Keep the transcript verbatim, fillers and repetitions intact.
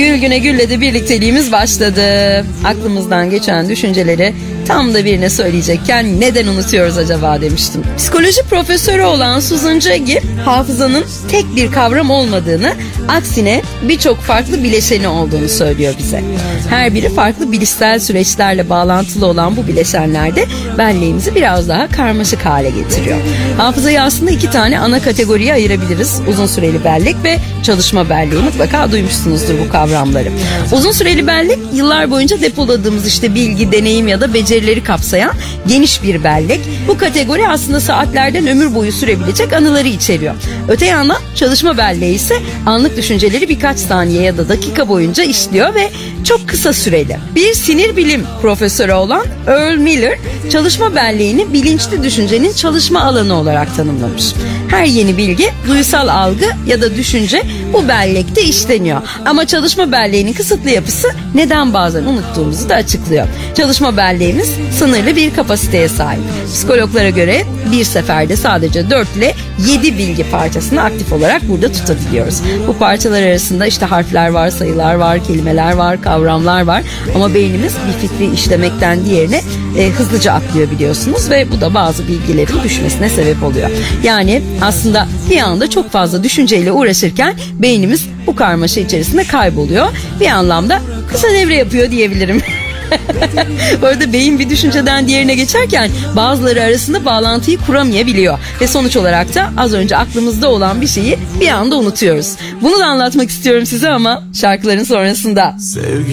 Gül güne gülle de birlikteliğimiz başladı. Aklımızdan geçen düşünceleri tam da birine söyleyecekken neden unutuyoruz acaba demiştim. Psikoloji profesörü olan Susan Jaggi, hafızanın tek bir kavram olmadığını, aksine birçok farklı bileşeni olduğunu söylüyor bize. Her biri farklı bilişsel süreçlerle bağlantılı olan bu bileşenler de belleğimizi biraz daha karmaşık hale getiriyor. Hafızayı aslında iki tane ana kategoriye ayırabiliriz. Uzun süreli bellek ve çalışma belleği. Mutlaka duymuşsunuzdur bu kavramları. Uzun süreli bellek, yıllar boyunca depoladığımız işte bilgi, deneyim ya da becerileri kapsayan geniş bir bellek. Bu kategori aslında saatlerden ömür boyu sürebilecek anıları içeriyor. Öte yandan çalışma belleği ise anlık düşünceleri birkaç saniye ya da dakika boyunca işliyor ve çok kısa süreli. Bir sinir bilim profesörü olan Earl Miller, çalışma belleğini bilinçli düşüncenin çalışma alanı olarak tanımlamış. Her yeni bilgi, duysal algı ya da düşünce bu bellekte işleniyor. Ama çalışma belleğinin kısıtlı yapısı neden bazen unuttuğumuzu da açıklıyor. Çalışma belleğimiz sınırlı bir kapasiteye sahip. Psikologlara göre bir seferde sadece dört ile yedi bilgi parçasını aktif olarak burada tutabiliyoruz. Bu parçalar arasında işte harfler var, sayılar var, kelimeler var, kavramlar var. Ama beynimiz bir fikri işlemekten diğerine e, hızlıca atlıyor biliyorsunuz ve bu da bazı bilgilerin düşmesine sebep oluyor. Yani aslında bir anda çok fazla düşünceyle uğraşırken beynimiz bu karmaşa içerisinde kayboluyor. Bir anlamda kısa devre yapıyor diyebilirim. Bu arada beyin bir düşünceden diğerine geçerken bazıları arasında bağlantıyı kuramayabiliyor ve sonuç olarak da az önce aklımızda olan bir şeyi bir anda unutuyoruz. Bunu da anlatmak istiyorum size ama şarkıların sonrasında. Sevgi.